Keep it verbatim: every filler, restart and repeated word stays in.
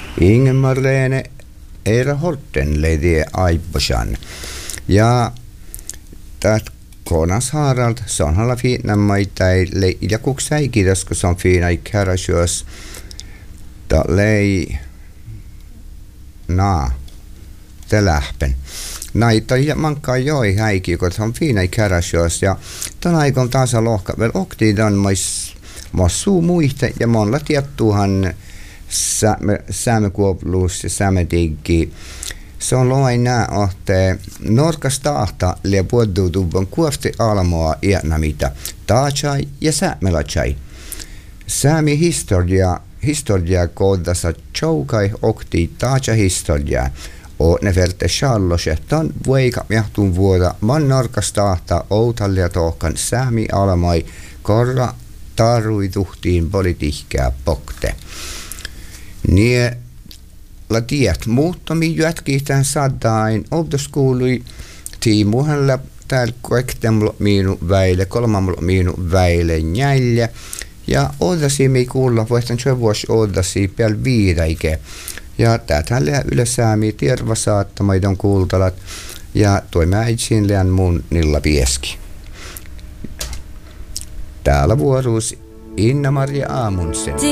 Ingemarlene Eera Horten ledi Aibosan. Ja tät konas Harald, se on halla fiina maitaille, ja kuks äikidas, kun se on fiina ikäräsyös, ta lei, naa, te lähpen. Näitä ja mankaa joi häiki, kun se on fiina ikäräsyös, ja ton aikon taas lohka, vel oktiidan mais, mas suu muiste, ja monella tiettuuhan säämekuopluus ja säämetiggi. Se on loina, että norkasta ahta lia puhutuvan kuosti almoa iänamita taachai ja säämelachai. Säämi historia, historia koodassa choukai okti taacha historia. O ne verte shallosetan voika miahtun vuoda man norkasta ahta outallia tohkan säämi almai korra taruituhtiin politiikkaa pokte. Nie la tiet muuttami jätkitään sadain obdoskuului tiimuhalla täällä koektemlo miinu väile kolmamlo miinu väile njälle ja odasi mi kuulla voistan se vuosi odasi pel viidaike ja tätällä ylesäämi tierva saattamaidon kuultalat ja toi mäitsin leän mun nilla vieski. Täällä vuoruus Inna-Maria Amundsen.